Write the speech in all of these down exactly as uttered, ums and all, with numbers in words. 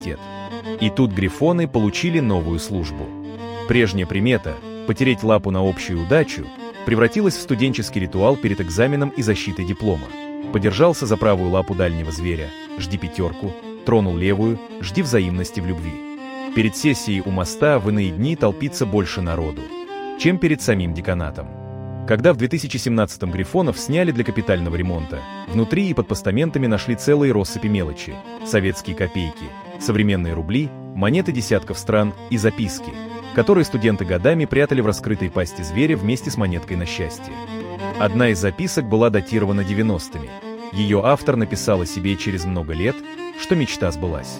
университет. И тут грифоны получили новую службу. Прежняя примета – потереть лапу на общую удачу – превратилась в студенческий ритуал перед экзаменом и защитой диплома. Подержался за правую лапу дальнего зверя – жди пятерку, тронул левую – жди взаимности в любви. Перед сессией у моста в иные дни толпится больше народу, чем перед самим деканатом. Когда в две тысячи семнадцатом грифонов сняли для капитального ремонта, внутри и под постаментами нашли целые россыпи мелочи – советские копейки, современные рубли, монеты десятков стран и записки, которые студенты годами прятали в раскрытой пасти зверя вместе с монеткой на счастье. Одна из записок была датирована девяностыми. Ее автор написал о себе через много лет, что мечта сбылась.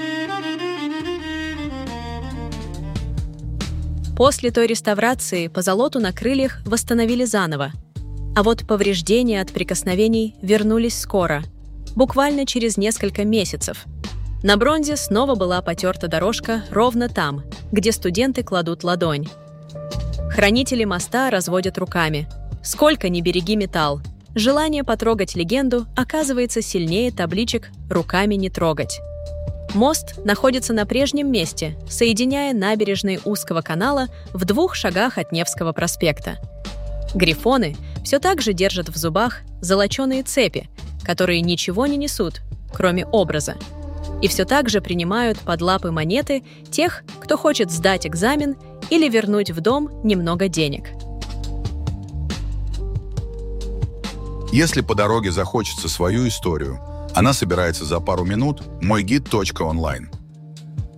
После той реставрации позолоту на крыльях восстановили заново. А вот повреждения от прикосновений вернулись скоро, буквально через несколько месяцев. На бронзе снова была потерта дорожка ровно там, где студенты кладут ладонь. Хранители моста разводят руками. Сколько ни береги металл, желание потрогать легенду оказывается сильнее табличек «Руками не трогать». Мост находится на прежнем месте, соединяя набережные узкого канала в двух шагах от Невского проспекта. Грифоны все так же держат в зубах золоченые цепи, которые ничего не несут, кроме образа, и все так же принимают под лапы монеты тех, кто хочет сдать экзамен или вернуть в дом немного денег. Если по дороге захочется свою историю, она собирается за пару минут в мой гид точка онлайн.